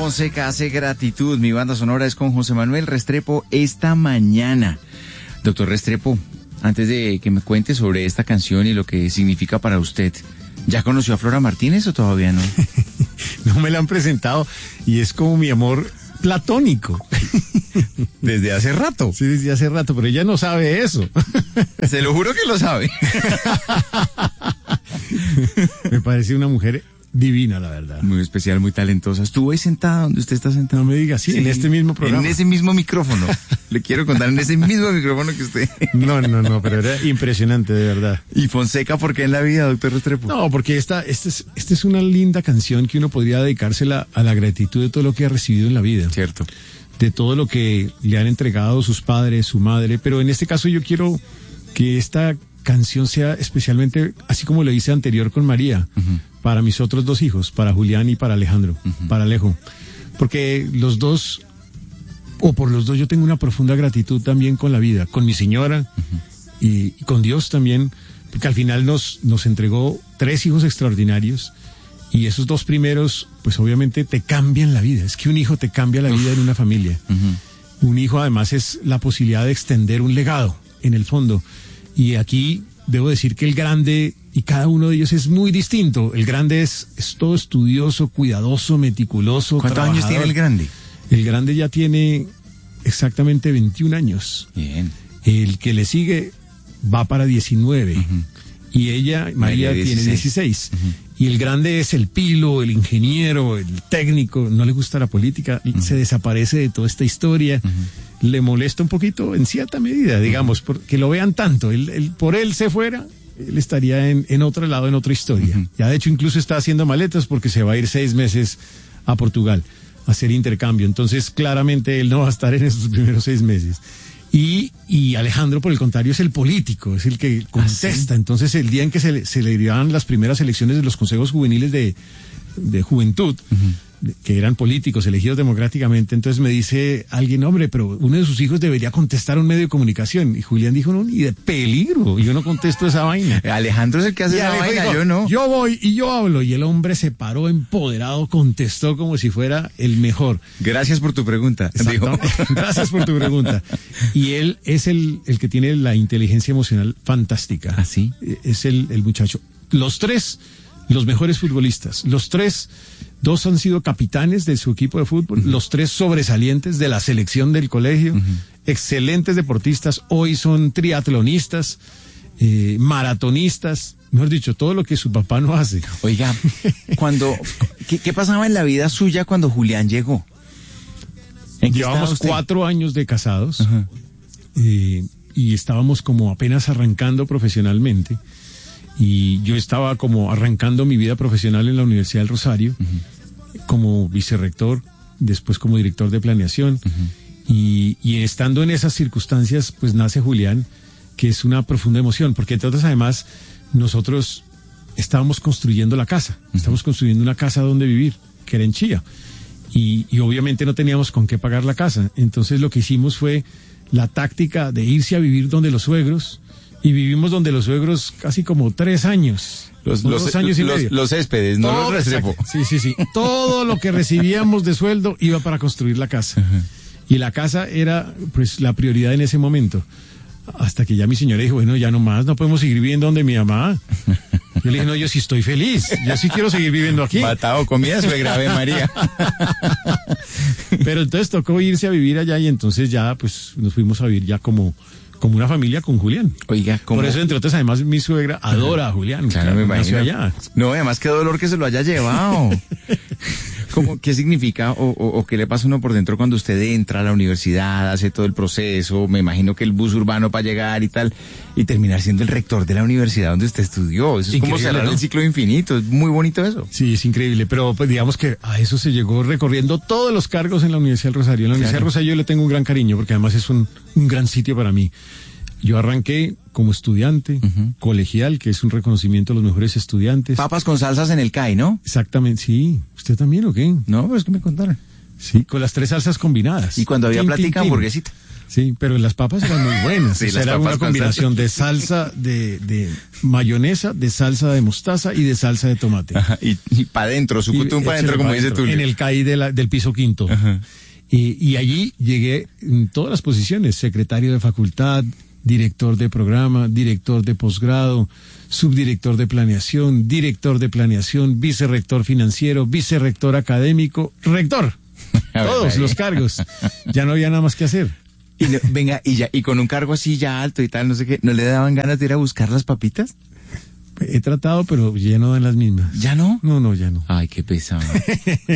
Fonseca hace gratitud. Mi banda sonora es con José Manuel Restrepo esta mañana. Doctor Restrepo, antes de que me cuente sobre esta canción y lo que significa para usted, ¿ya conoció a Flora Martínez o todavía no? No me la han presentado y es como mi amor platónico. Desde hace rato. Sí, desde hace rato, pero ella no sabe eso. Se lo juro que lo sabe. Me parece una mujer divina, la verdad. Muy especial, muy talentosa. Estuvo ahí sentada donde usted está sentado. No me diga, sí, en este mismo programa. En ese mismo micrófono. Le quiero contar, en ese mismo micrófono que usted. No, pero era impresionante, de verdad. ¿Y Fonseca por qué en la vida, doctor Restrepo? No, porque esta es una linda canción que uno podría dedicársela a la gratitud de todo lo que ha recibido en la vida. Cierto. De todo lo que le han entregado sus padres, su madre. Pero en este caso yo quiero que esta canción sea especialmente, así como lo hice anterior con María, para mis otros dos hijos, para Julián y para Alejandro, para Alejo. Porque los dos, o por los dos, yo tengo una profunda gratitud también con la vida, con mi señora y con Dios también, porque al final nos entregó 3 hijos extraordinarios y esos 2 primeros, pues obviamente te cambian la vida. Es que un hijo te cambia la vida en una familia. Un hijo además es la posibilidad de extender un legado, en el fondo. Y aquí debo decir que el grande, y cada uno de ellos es muy distinto. El grande es todo estudioso, cuidadoso, meticuloso. ¿Cuántos años tiene el grande? El grande ya tiene exactamente 21 años. Bien. El que le sigue va para 19. Y ella, María, tiene 16. Y el grande es el pilo, el ingeniero, el técnico. No le gusta la política, se desaparece de toda esta historia. Le molesta un poquito en cierta medida, digamos, porque lo vean tanto. Por él se fuera, él estaría en otro lado, en otra historia. Ya de hecho incluso está haciendo maletas porque se va a ir 6 meses a Portugal a hacer intercambio. Entonces claramente él no va a estar en esos primeros 6 meses. Y Alejandro, por el contrario, es el político, es el que contesta. ¿Sí? Entonces el día en que se le dieron las primeras elecciones de los consejos juveniles de juventud, que eran políticos elegidos democráticamente, entonces me dice alguien, hombre, pero uno de sus hijos debería contestar a un medio de comunicación. Y Julián dijo, no, ni de peligro, yo no contesto esa vaina. Alejandro es el que hace esa vaina, dijo, yo no. Yo voy y yo hablo. Y el hombre se paró empoderado, contestó como si fuera el mejor. Gracias por tu pregunta. Gracias por tu pregunta. Y él es el que tiene la inteligencia emocional fantástica. ¿Ah, sí? Es el muchacho. Los 3, los mejores futbolistas. Los 3, 2 han sido capitanes de su equipo de fútbol, los 3 sobresalientes de la selección del colegio, excelentes deportistas, hoy son triatlonistas, maratonistas, mejor dicho, todo lo que su papá no hace. Oiga, ¿qué pasaba en la vida suya cuando Julián llegó? Llevamos 4 años de casados y estábamos como apenas arrancando profesionalmente. Y yo estaba como arrancando mi vida profesional en la Universidad del Rosario, como vicerrector, después como director de planeación. Y estando en esas circunstancias, pues nace Julián, que es una profunda emoción, porque entonces además nosotros estábamos construyendo la casa, estábamos construyendo una casa donde vivir, que era en Chía. Y obviamente no teníamos con qué pagar la casa. Entonces lo que hicimos fue la táctica de irse a vivir donde los suegros. Y vivimos donde los suegros casi como 3 años. 2 años y medio. Los céspedes, no los Restrepo. Sí. Todo lo que recibíamos de sueldo iba para construir la casa. Y la casa era pues la prioridad en ese momento. Hasta que ya mi señora dijo, bueno, ya no más, no podemos seguir viviendo donde mi mamá. Yo le dije, no, yo sí estoy feliz, yo sí quiero seguir viviendo aquí. Matado comida, suegra, Ave María. Pero entonces tocó irse a vivir allá y entonces ya pues nos fuimos a vivir ya como una familia con Julián. Oiga, ¿cómo? Por eso, entre otras, además, mi suegra adora a Julián. Claro, me imagino. Allá. No, además, qué dolor que se lo haya llevado. ¿Qué significa o qué le pasa a uno por dentro cuando usted entra a la universidad, hace todo el proceso, me imagino que el bus urbano para llegar y tal, y terminar siendo el rector de la universidad donde usted estudió? Eso es increíble, como cerrar, ¿no?, el ciclo infinito. Es muy bonito eso. Sí, es increíble, pero pues digamos que a eso se llegó recorriendo todos los cargos en la Universidad del Rosario. En la Universidad del Rosario yo le tengo un gran cariño porque además es un gran sitio para mí. Yo arranqué como estudiante colegial, que es un reconocimiento a los mejores estudiantes. Papas con salsas en el CAI, ¿no? Exactamente, sí. ¿Usted también o qué? No, pues que me contaron. Sí, con las 3 salsas combinadas. Y cuando había platica, hamburguesita. Sí, pero las papas eran muy buenas. Sí, Era una combinación de salsa, de mayonesa, de salsa de mostaza y de salsa de tomate. Ajá, y para adentro, sucutum para adentro, como dice tú. En el CAI del piso quinto. Ajá. Y allí llegué en todas las posiciones: secretario de facultad, director de programa, director de posgrado, subdirector de planeación, vicerrector financiero, vicerrector académico, rector. Todos los cargos. Ya no había nada más que hacer. Y venga, y con un cargo así ya alto y tal, no sé qué, ¿no le daban ganas de ir a buscar las papitas? He tratado, pero ya no dan las mismas. ¿Ya no? No, ya no. Ay, qué pesado.